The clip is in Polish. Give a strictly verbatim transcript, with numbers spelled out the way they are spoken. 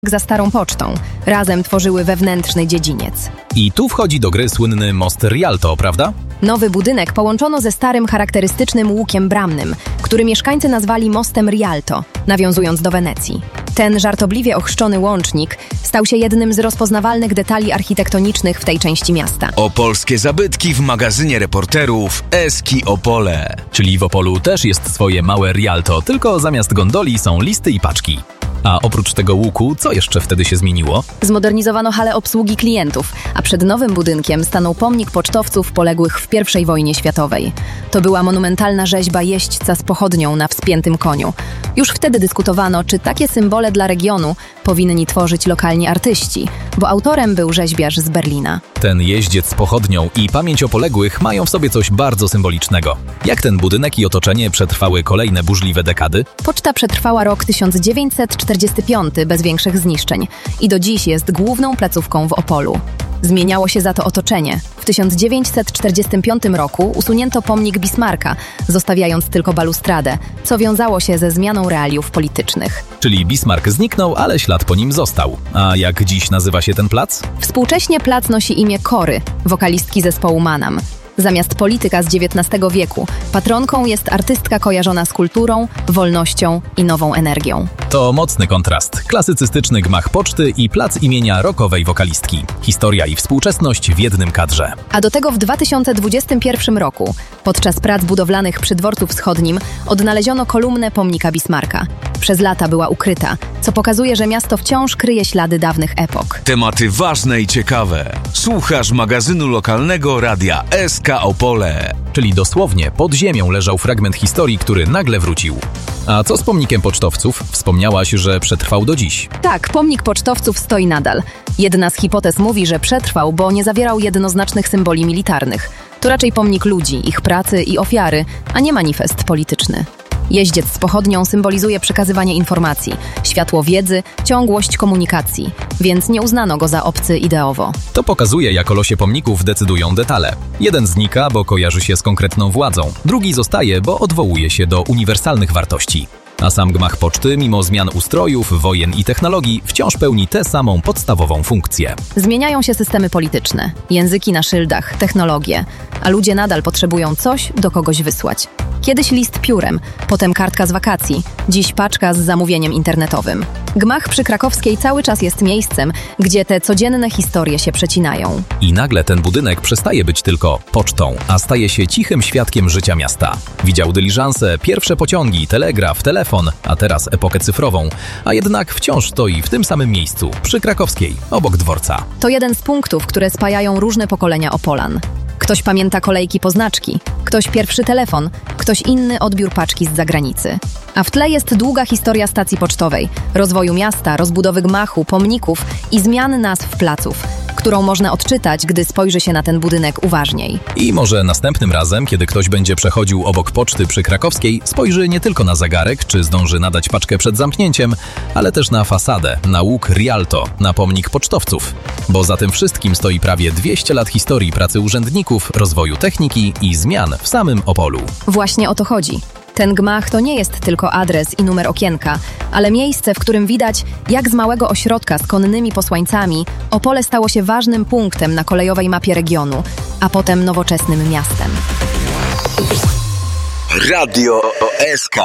za Starą Pocztą. Razem tworzyły wewnętrzny dziedziniec. I tu wchodzi do gry słynny most Rialto, prawda? Nowy budynek połączono ze starym, charakterystycznym łukiem bramnym, który mieszkańcy nazwali mostem Rialto, nawiązując do Wenecji. Ten żartobliwie ochrzczony łącznik stał się jednym z rozpoznawalnych detali architektonicznych w tej części miasta. Opolskie zabytki w magazynie reporterów Eski Opole. Czyli w Opolu też jest swoje małe Rialto, tylko zamiast gondoli są listy i paczki. A oprócz tego łuku, co jeszcze wtedy się zmieniło? Zmodernizowano halę obsługi klientów, a przed nowym budynkiem stanął pomnik pocztowców poległych w pierwszej wojnie światowej. To była monumentalna rzeźba jeźdźca z pochodnią na wspiętym koniu. Już wtedy dyskutowano, czy takie symbole dla regionu powinni tworzyć lokalni artyści, bo autorem był rzeźbiarz z Berlina. Ten jeździec z pochodnią i pamięć o poległych mają w sobie coś bardzo symbolicznego. Jak ten budynek i otoczenie przetrwały kolejne burzliwe dekady? Poczta przetrwała rok tysiąc dziewięćset czterdziesty piąty bez większych zniszczeń i do dziś jest główną placówką w Opolu. Zmieniało się za to otoczenie. W tysiąc dziewięćset czterdziestym piątym roku usunięto pomnik Bismarcka, zostawiając tylko balustradę, co wiązało się ze zmianą realiów politycznych. Czyli Bismarck zniknął, ale ślad po nim został. A jak dziś nazywa się ten plac? Współcześnie plac nosi imię Kory, wokalistki zespołu Manam. Zamiast polityka z dziewiętnastego wieku, patronką jest artystka kojarzona z kulturą, wolnością i nową energią. To mocny kontrast. Klasycystyczny gmach poczty i plac imienia rockowej wokalistki. Historia i współczesność w jednym kadrze. A do tego w dwa tysiące dwudziestym pierwszym roku, podczas prac budowlanych przy Dworcu Wschodnim, odnaleziono kolumnę pomnika Bismarcka. Przez lata była ukryta, co pokazuje, że miasto wciąż kryje ślady dawnych epok. Tematy ważne i ciekawe. Słuchasz magazynu lokalnego radia S K Opole. Czyli dosłownie pod ziemią leżał fragment historii, który nagle wrócił. A co z pomnikiem pocztowców? Wspomniałaś, że przetrwał do dziś. Tak, pomnik pocztowców stoi nadal. Jedna z hipotez mówi, że przetrwał, bo nie zawierał jednoznacznych symboli militarnych. To raczej pomnik ludzi, ich pracy i ofiary, a nie manifest polityczny. Jeździec z pochodnią symbolizuje przekazywanie informacji, światło wiedzy, ciągłość komunikacji, więc nie uznano go za obcy ideowo. To pokazuje, jak o losie pomników decydują detale. Jeden znika, bo kojarzy się z konkretną władzą, drugi zostaje, bo odwołuje się do uniwersalnych wartości. A sam gmach poczty, mimo zmian ustrojów, wojen i technologii, wciąż pełni tę samą podstawową funkcję. Zmieniają się systemy polityczne, języki na szyldach, technologie, a ludzie nadal potrzebują coś, do kogoś wysłać. Kiedyś list piórem, potem kartka z wakacji, dziś paczka z zamówieniem internetowym. Gmach przy Krakowskiej cały czas jest miejscem, gdzie te codzienne historie się przecinają. I nagle ten budynek przestaje być tylko pocztą, a staje się cichym świadkiem życia miasta. Widział dyliżanse, pierwsze pociągi, telegraf, telefon, a teraz epokę cyfrową, a jednak wciąż stoi w tym samym miejscu, przy Krakowskiej, obok dworca. To jeden z punktów, które spajają różne pokolenia Opolan. Ktoś pamięta kolejki po znaczki, ktoś pierwszy telefon, ktoś inny odbiór paczki z zagranicy. A w tle jest długa historia stacji pocztowej, rozwoju miasta, rozbudowy gmachu, pomników i zmian nazw placów, którą można odczytać, gdy spojrzy się na ten budynek uważniej. I może następnym razem, kiedy ktoś będzie przechodził obok poczty przy Krakowskiej, spojrzy nie tylko na zegarek, czy zdąży nadać paczkę przed zamknięciem, ale też na fasadę, na łuk Rialto, na pomnik pocztowców. Bo za tym wszystkim stoi prawie dwieście lat historii pracy urzędników, rozwoju techniki i zmian w samym Opolu. Właśnie o to chodzi. Ten gmach to nie jest tylko adres i numer okienka, ale miejsce, w którym widać, jak z małego ośrodka z konnymi posłańcami Opole stało się ważnym punktem na kolejowej mapie regionu, a potem nowoczesnym miastem. Radio S K.